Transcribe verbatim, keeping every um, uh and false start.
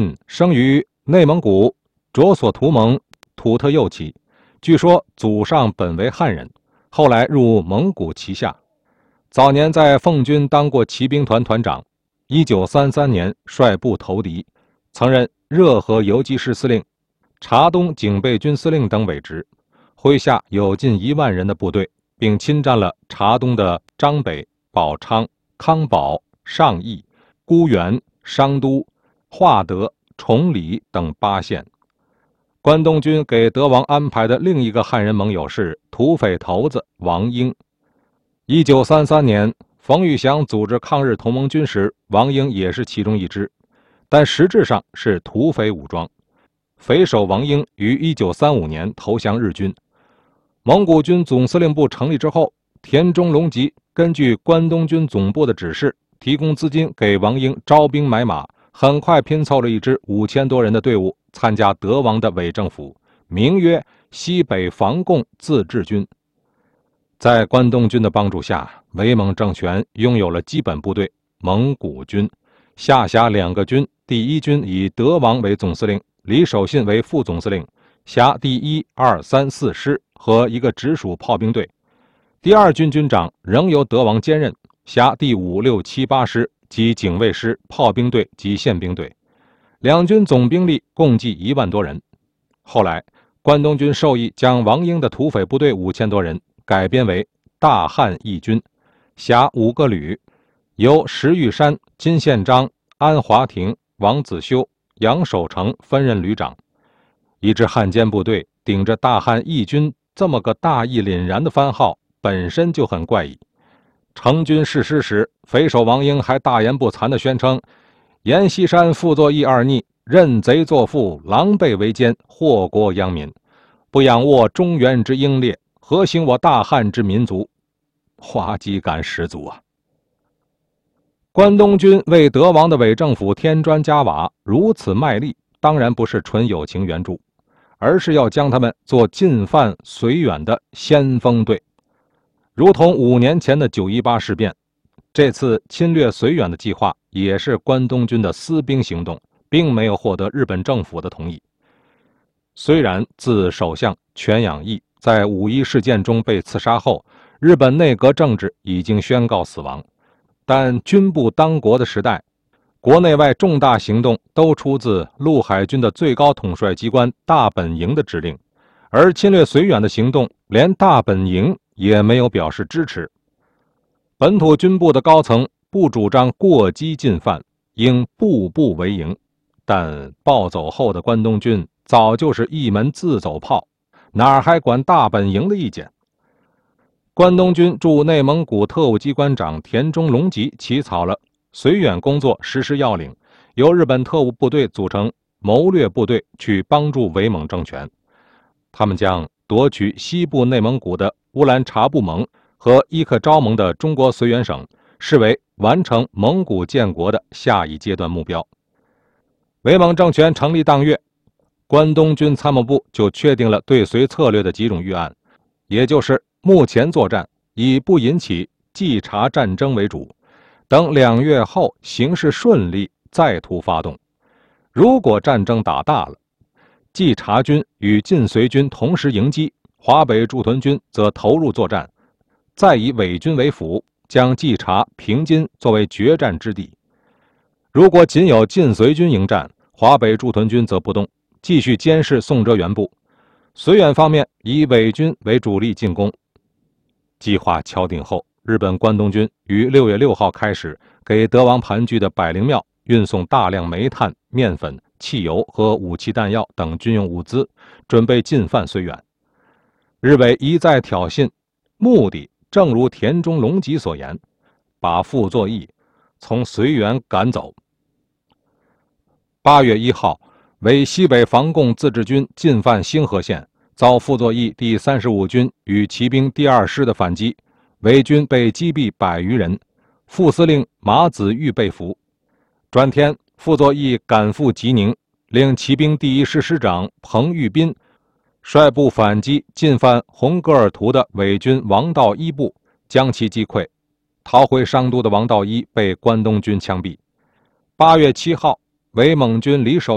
信生于内蒙古卓索图盟土特右旗，据说祖上本为汉人，后来入蒙古旗下。早年在奉军当过骑兵团团长，一九三三年率部投敌，曾任热河游击师司令、察东警备军司令等委职，麾下有近一万人的部队，并侵占了察东的张北、宝昌、康保、上邑、孤原、商都、化德、崇礼等八县。关东军给德王安排的另一个汉人盟友是土匪头子王英。一九三三年，冯玉祥组织抗日同盟军时，王英也是其中一支，但实质上是土匪武装。匪首王英于一九三五年投降日军。蒙古军总司令部成立之后，田中隆吉根据关东军总部的指示，提供资金给王英招兵买马，很快拼凑了一支五千多人的队伍，参加德王的伪政府，名曰西北防共自治军。在关东军的帮助下，伪蒙政权拥有了基本部队蒙古军，下辖两个军，第一军以德王为总司令，李守信为副总司令，辖第一、二、三、四师和一个直属炮兵队。第二军军长仍由德王兼任，辖第五、六、七、八师及警卫师、炮兵队及宪兵队。两军总兵力共计一万多人。后来，关东军授意将王英的土匪部队五千多人改编为大汉义军，辖五个旅，由石玉山、金宪章、安华庭、王子修、杨守成分任旅长。一支汉奸部队顶着大汉义军这么个大义凛然的番号，本身就很怪异。成军誓师时，匪首王英还大言不惭地宣称：阎锡山傅作义二逆，认贼作父，狼狈为奸，祸国殃民，不仰卧中原之英烈，何行我大汉之民族？滑稽感十足啊！关东军为德王的伪政府添砖加瓦，如此卖力，当然不是纯友情援助，而是要将他们做进犯绥远的先锋队。如同五年前的九一八事变，这次侵略绥远的计划也是关东军的私兵行动，并没有获得日本政府的同意。虽然自首相全养义在五一事件中被刺杀后，日本内阁政治已经宣告死亡，但军部当国的时代，国内外重大行动都出自陆海军的最高统帅机关大本营的指令，而侵略绥远的行动连大本营也没有表示支持。本土军部的高层不主张过激进犯，应步步为营，但暴走后的关东军早就是一门自走炮，哪还管大本营的意见？关东军驻内蒙古特务机关长田中隆吉起草了绥远工作实施要领，由日本特务部队组成谋略部队去帮助伪蒙政权。他们将夺取西部内蒙古的乌兰察布盟和伊克昭盟的中国绥远省视为完成蒙古建国的下一阶段目标。伪蒙政权成立当月，关东军参谋部就确定了对绥策略的几种预案，也就是目前作战以不引起冀察战争为主，等两月后形势顺利再图发动。如果战争打大了，冀察军与晋绥军同时迎击，华北驻屯军则投入作战，再以伪军为辅，将冀察、平津作为决战之地。如果仅有晋绥军迎战，华北驻屯军则不动，继续监视宋哲元部。绥远方面以伪军为主力进攻。计划敲定后，日本关东军于六月六号开始给德王盘踞的百灵庙运送大量煤炭、面粉、汽油和武器弹药等军用物资，准备进犯绥远。日伪一再挑衅，目的正如田中隆吉所言，把傅作义从绥远赶走。八月一号，为西北防共自治军进犯兴和县，遭傅作义第三十五军与骑兵第二师的反击，伪军被击毙百余人，副司令马子玉被俘。转天，傅作义赶赴吉宁，令骑兵第一师师长彭玉斌率部反击进犯红格尔图的伪军王道一部，将其击溃。逃回商都的王道一被关东军枪毙。八月七号，伪蒙军李守